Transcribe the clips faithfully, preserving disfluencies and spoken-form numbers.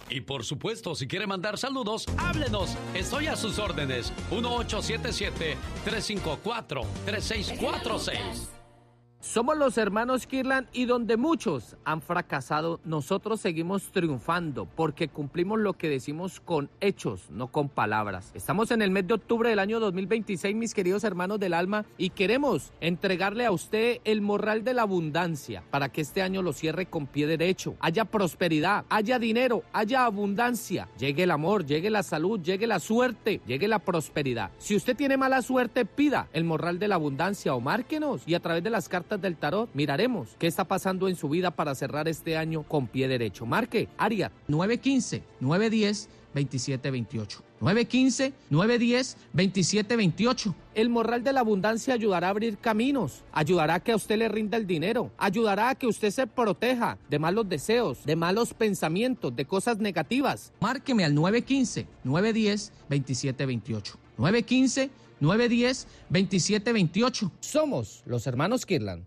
Y por supuesto, si quiere mandar saludos, háblenos. Estoy a sus órdenes. uno ocho siete siete, tres cinco cuatro, tres seis cuatro seis. Somos los hermanos Kirlan y donde muchos han fracasado, nosotros seguimos triunfando porque cumplimos lo que decimos con hechos, no con palabras. Estamos en el mes de octubre del año dos mil veintiséis, mis queridos hermanos del alma, y queremos entregarle a usted el morral de la abundancia para que este año lo cierre con pie derecho. Haya prosperidad, haya dinero, haya abundancia, llegue el amor, llegue la salud, llegue la suerte, llegue la prosperidad. Si usted tiene mala suerte, pida el morral de la abundancia o márquenos y a través de las cartas del tarot miraremos qué está pasando en su vida para cerrar este año con pie derecho. Marque área nueve uno cinco, nueve uno cero, dos siete dos ocho. nueve uno cinco, nueve uno cero, dos siete dos ocho. El morral de la abundancia ayudará a abrir caminos, ayudará a que a usted le rinda el dinero, ayudará a que usted se proteja de malos deseos, de malos pensamientos, de cosas negativas. Márqueme al nueve uno cinco, nueve uno cero, dos siete dos ocho. nueve uno cinco, nueve uno cero, dos siete dos ocho. Somos los hermanos Kirlan.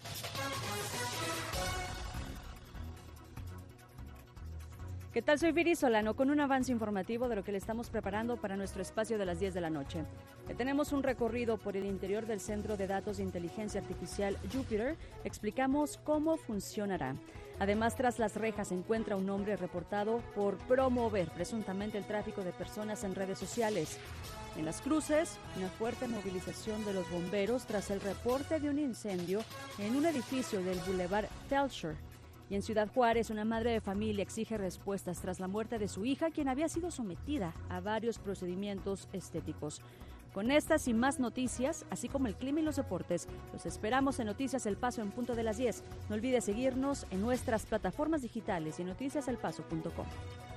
¿Qué tal? Soy Viri Solano con un avance informativo de lo que le estamos preparando para nuestro espacio de las diez de la noche. Tenemos un recorrido por el interior del Centro de Datos de Inteligencia Artificial Jupiter. Explicamos cómo funcionará. Además, tras las rejas se encuentra un hombre reportado por promover presuntamente el tráfico de personas en redes sociales. En Las Cruces, una fuerte movilización de los bomberos tras el reporte de un incendio en un edificio del Boulevard Telcher. Y en Ciudad Juárez, una madre de familia exige respuestas tras la muerte de su hija, quien había sido sometida a varios procedimientos estéticos. Con estas y más noticias, así como el clima y los deportes, los esperamos en Noticias El Paso en punto de las diez. No olvide seguirnos en nuestras plataformas digitales y noticias el paso punto com.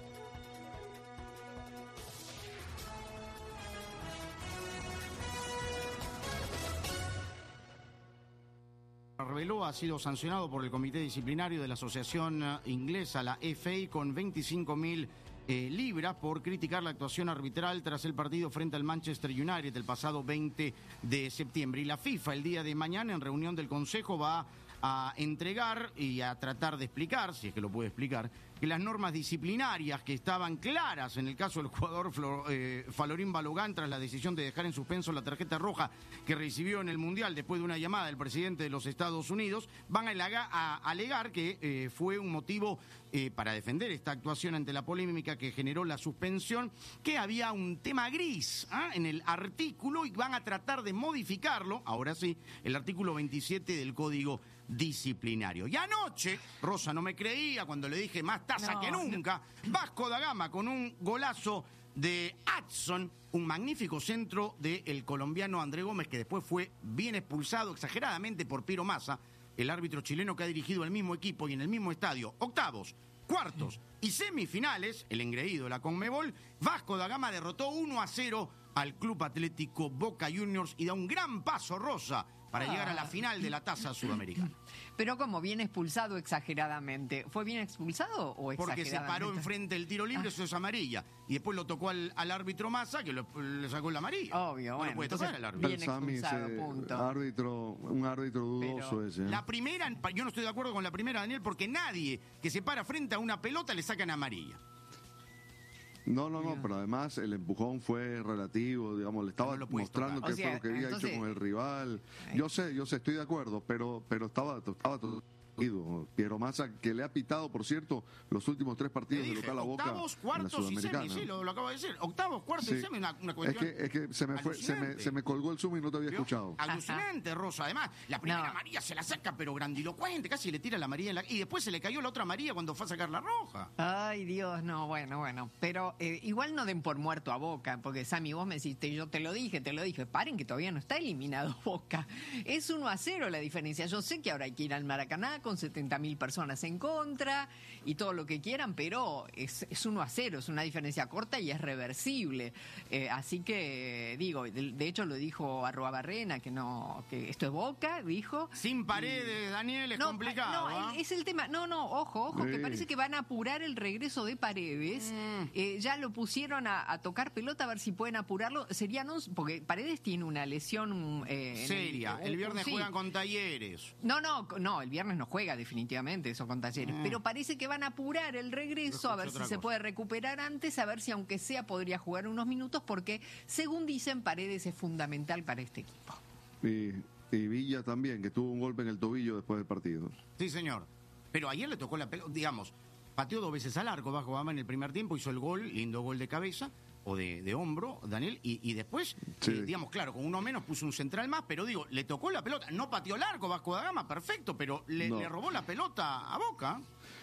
Reveló ha sido sancionado por el Comité Disciplinario de la Asociación Inglesa, la F A, con veinticinco mil eh, libras por criticar la actuación arbitral tras el partido frente al Manchester United el pasado veinte de septiembre. Y la FIFA el día de mañana en reunión del Consejo va a entregar y a tratar de explicar, si es que lo puede explicar, que las normas disciplinarias que estaban claras en el caso del jugador Flor, eh, Falorín Balogán tras la decisión de dejar en suspenso la tarjeta roja que recibió en el Mundial después de una llamada del presidente de los Estados Unidos, van a, alegar, a alegar que eh, fue un motivo eh, para defender esta actuación ante la polémica que generó la suspensión, que había un tema gris ¿eh? en el artículo y van a tratar de modificarlo, ahora sí, el artículo veintisiete del Código Disciplinario. Y anoche, Rosa no me creía cuando le dije más taza no, que nunca, no. Vasco da Gama con un golazo de Adson, un magnífico centro del colombiano André Gómez, que después fue bien expulsado exageradamente por Piero Massa, el árbitro chileno que ha dirigido el mismo equipo y en el mismo estadio, octavos, cuartos y semifinales, el engreído de la Conmebol. Vasco da Gama derrotó uno a cero al Club Atlético Boca Juniors y da un gran paso, Rosa, para llegar a la final de la taza sudamericana. Pero como bien expulsado exageradamente. ¿Fue bien expulsado o exageradamente? Porque se paró enfrente del tiro libre, ah. eso es amarilla. Y después lo tocó al, al árbitro Massa, que lo, le sacó la amarilla. Obvio, no bueno. Lo puede tocar al árbitro. Bien expulsado, ese, punto. Árbitro, un árbitro dudoso Pero, ese. ¿eh? La primera, yo no estoy de acuerdo con la primera, Daniel, porque nadie que se para frente a una pelota le sacan amarilla. No, no, no, pero además el empujón fue relativo, digamos, le estaba no mostrando qué fue lo que había entonces, hecho con el rival. Yo sé, yo sé, estoy de acuerdo, pero pero estaba estaba todo Piero Massa, que le ha pitado, por cierto, los últimos tres partidos dije, de local a Boca octavos, cuartos y semi, sí, lo, lo acabo de decir. Octavos, cuartos sí. y semi, una, una cuestión. Es que, es que se me fue, se me, se me colgó el zoom y no te había ¿Vio? escuchado. Alucinante, Ajá. Rosa. Además, la primera no. amarilla se la saca, pero grandilocuente, casi le tira la amarilla en la... y después se le cayó la otra amarilla cuando fue a sacar la roja. Ay, Dios, no, bueno, bueno. Pero eh, igual no den por muerto a Boca, porque Sammy, vos me deciste, yo te lo dije, te lo dije, paren que todavía no está eliminado Boca. Es uno a cero la diferencia. Yo sé que ahora hay que ir al Maracaná con setenta mil personas en contra y todo lo que quieran, pero es, es uno a cero, es una diferencia corta y es reversible. Eh, así que, digo, de, de hecho lo dijo Arruabarrena, que no, que esto es Boca, dijo. Sin Paredes, y... Daniel, es no, complicado. No, ¿eh? es el tema, no, no, ojo, ojo, sí. que parece que van a apurar el regreso de Paredes. Mm. Eh, ya lo pusieron a, a tocar pelota, a ver si pueden apurarlo. Serían, porque Paredes tiene una lesión eh, seria. El, el, el viernes sí. juegan con Talleres. No, no, no, el viernes no juega definitivamente eso con Talleres, mm. pero parece que van a apurar el regreso a ver si cosa. se puede recuperar antes, a ver si aunque sea podría jugar unos minutos, porque según dicen Paredes es fundamental para este equipo. Y, y Villa también, que tuvo un golpe en el tobillo después del partido. Sí, señor. Pero ayer le tocó la pelota, digamos, pateó dos veces al arco bajo Gama en el primer tiempo, hizo el gol, lindo gol de cabeza o de, de hombro, Daniel, y, y después, sí. eh, digamos, claro, con uno menos puso un central más, pero digo, le tocó la pelota, no pateó el arco Vasco da Gama, perfecto, pero le, no. le robó la pelota a Boca.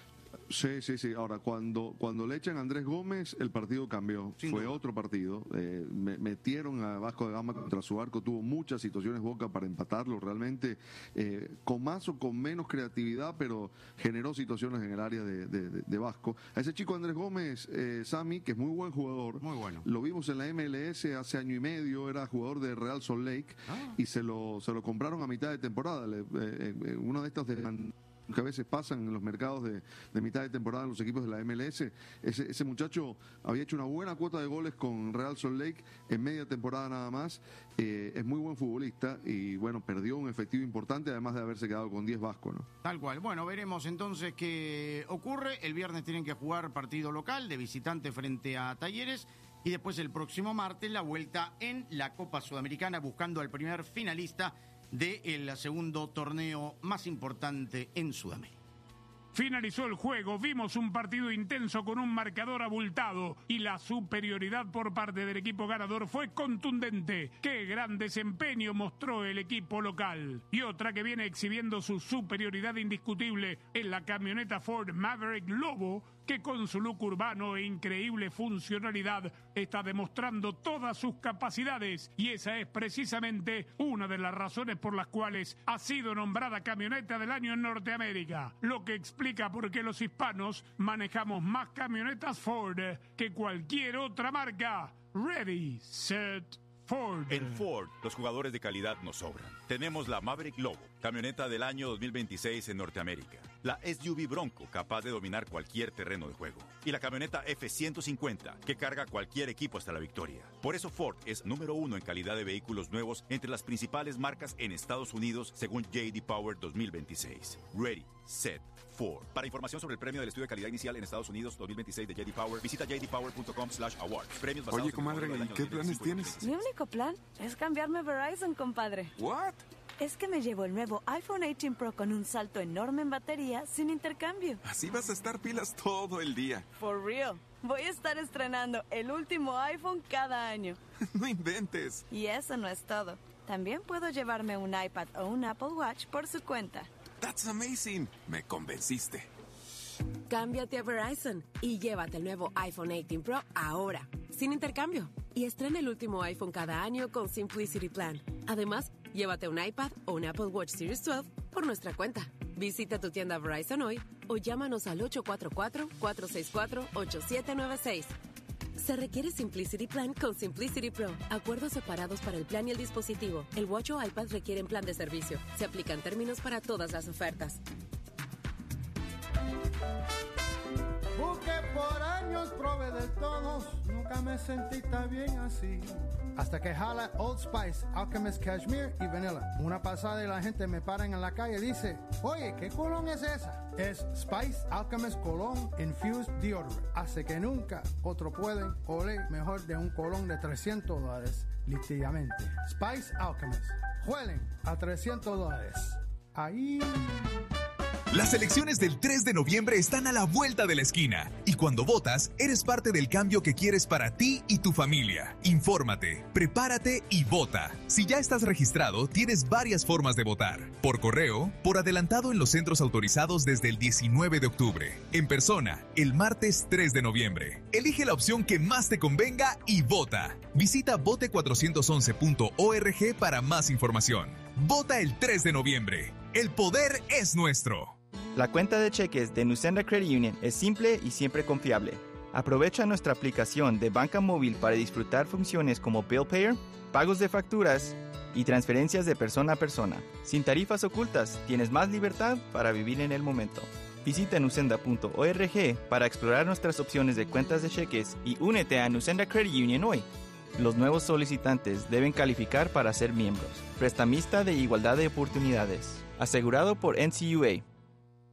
Sí, sí, sí. Ahora, cuando cuando le echan a Andrés Gómez, el partido cambió. Sin Fue duda. otro partido. Eh, me, metieron a Vasco da Gama contra su arco. Tuvo muchas situaciones Boca para empatarlo. Realmente, eh, con más o con menos creatividad, pero generó situaciones en el área de, de, de, de Vasco. A ese chico Andrés Gómez, eh, Sammy, que es muy buen jugador. Muy bueno. Lo vimos en la M L S hace año y medio. Era jugador de Real Salt Lake. Ah. Y se lo, se lo compraron a mitad de temporada. Le, eh, eh, uno de estos de... que a veces pasan en los mercados de, de mitad de temporada en los equipos de la M L S. Ese, ese muchacho había hecho una buena cuota de goles con Real Salt Lake en media temporada nada más. Eh, es muy buen futbolista y bueno, perdió un efectivo importante, además de haberse quedado con diez vascos, ¿no? Tal cual. Bueno, veremos entonces qué ocurre. El viernes tienen que jugar partido local de visitante frente a Talleres. Y después el próximo martes la vuelta en la Copa Sudamericana, buscando al primer finalista del segundo torneo más importante en Sudamérica. Finalizó el juego, vimos un partido intenso con un marcador abultado y la superioridad por parte del equipo ganador fue contundente. ¡Qué gran desempeño mostró el equipo local! Y otra que viene exhibiendo su superioridad indiscutible en la camioneta Ford Maverick Lobo, que con su look urbano e increíble funcionalidad está demostrando todas sus capacidades, y esa es precisamente una de las razones por las cuales ha sido nombrada camioneta del año en Norteamérica, lo que explica por qué los hispanos manejamos más camionetas Ford que cualquier otra marca. Ready, set, Ford. En Ford, los jugadores de calidad nos sobran. Tenemos la Maverick Lobo, camioneta del año dos mil veintiséis en Norteamérica. La S U V Bronco, capaz de dominar cualquier terreno de juego. Y la camioneta F ciento cincuenta, que carga cualquier equipo hasta la victoria. Por eso Ford es número uno en calidad de vehículos nuevos entre las principales marcas en Estados Unidos, según J D Power dos mil veintiséis. Ready, set, Ford. Para información sobre el premio del estudio de calidad inicial en Estados Unidos dos mil veintiséis de J D Power, visita j d power punto com slash awards. Premios basados Oye, comadre, ¿y qué planes tienes? Mi único plan es cambiarme a Verizon, compadre. ¿What? Es que me llevo el nuevo iPhone dieciocho Pro con un salto enorme en batería sin intercambio. Así vas a estar pilas todo el día. For real. Voy a estar estrenando el último iPhone cada año. No inventes. Y eso no es todo. También puedo llevarme un iPad o un Apple Watch por su cuenta. That's amazing. Me convenciste. Cámbiate a Verizon y llévate el nuevo iPhone dieciocho Pro ahora, sin intercambio. Y estrena el último iPhone cada año con Simplicity Plan. Además, llévate un iPad o un Apple Watch Series doce por nuestra cuenta. Visita tu tienda Verizon hoy o llámanos al ocho cuatro cuatro, cuatro seis cuatro, ocho siete nueve seis. Se requiere Simplicity Plan con Simplicity Pro. Acuerdos separados para el plan y el dispositivo. El Watch o iPad requieren plan de servicio. Se aplican términos para todas las ofertas. Busqué por años, probé de todos, nunca me sentí tan bien así. Hasta que jala Old Spice, Alchemist Cashmere y Vanilla. Una pasada y la gente me para en la calle y dice, oye, ¿qué colón es esa? Es Spice Alchemist Cologne Infused Deodorant. Hace que nunca otro pueden oler mejor de un colón de trescientos dólares, literalmente. Spice Alchemist. Huelen a trescientos dólares. Ahí... Las elecciones del tres de noviembre están a la vuelta de la esquina y cuando votas, eres parte del cambio que quieres para ti y tu familia. Infórmate, prepárate y vota. Si ya estás registrado, tienes varias formas de votar. Por correo, por adelantado en los centros autorizados desde el diecinueve de octubre. En persona, el martes tres de noviembre. Elige la opción que más te convenga y vota. Visita vote cuatrocientos once punto org para más información. Vota el tres de noviembre. El poder es nuestro. La cuenta de cheques de Nusenda Credit Union es simple y siempre confiable. Aprovecha nuestra aplicación de banca móvil para disfrutar funciones como Bill Payer, pagos de facturas y transferencias de persona a persona. Sin tarifas ocultas, tienes más libertad para vivir en el momento. Visita nusenda punto org para explorar nuestras opciones de cuentas de cheques y únete a Nusenda Credit Union hoy. Los nuevos solicitantes deben calificar para ser miembros. Prestamista de igualdad de oportunidades. Asegurado por N C U A.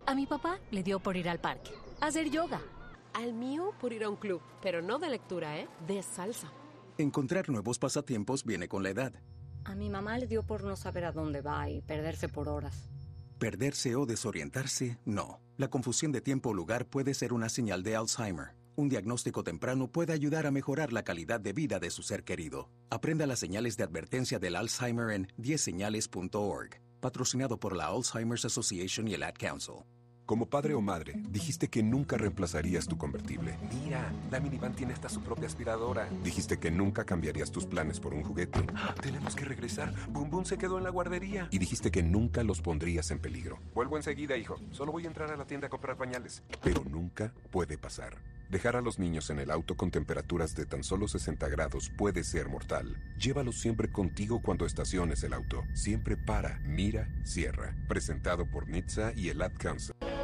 A mi papá le dio por ir al parque, a hacer yoga. Al mío por ir a un club, pero no de lectura, ¿eh? De salsa. Encontrar nuevos pasatiempos viene con la edad. A mi mamá le dio por no saber a dónde va y perderse por horas. Perderse o desorientarse, no. La confusión de tiempo o lugar puede ser una señal de Alzheimer. Un diagnóstico temprano puede ayudar a mejorar la calidad de vida de su ser querido. Aprenda las señales de advertencia del Alzheimer en diez señales punto org. Patrocinado por la Alzheimer's Association y el Ad Council. Como padre o madre, dijiste que nunca reemplazarías tu convertible. Mira, la minivan tiene hasta su propia aspiradora. Dijiste que nunca cambiarías tus planes por un juguete. Tenemos que regresar. Boom Boom se quedó en la guardería. Y dijiste que nunca los pondrías en peligro. Vuelvo enseguida, hijo. Solo voy a entrar a la tienda a comprar pañales. Pero nunca puede pasar. Dejar a los niños en el auto con temperaturas de tan solo sesenta grados puede ser mortal. Llévalos siempre contigo cuando estaciones el auto. Siempre para, mira, cierra. Presentado por N H T S A y el Ad Council.